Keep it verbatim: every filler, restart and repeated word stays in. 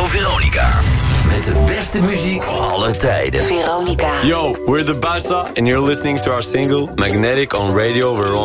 Veronica. Met de beste muziek aller tijden. Veronica. Yo, we're the Bassa and you're listening to our single Magnetic on Radio Veronica.